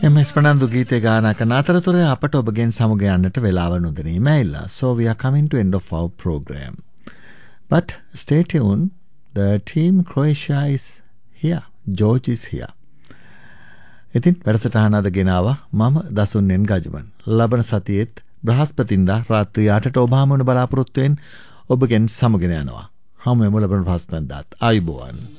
MS. Fernando ගීතේ ගායනා කරන අතරතුර අපට ඔබගෙන් සමුග යන්නට වෙලාව නොදෙනී මැයිලා. So we are coming to end of our program. But stay tuned. The team Croatia is here. George is here. ඉතින් වැඩසටහන අද ගෙනාවා මම දසුන්නෙන් ගජමන්. ලබන සතියේත් බ්‍රහස්පතින්දා රාත්‍රී 8ට ඔබ හමුවන බලාපොරොත්තුෙන් ඔබගෙන් සමුගෙන යනවා. හමු වෙමු ලබන බ්‍රහස්පතින්දාත්. ආයුබෝවන්.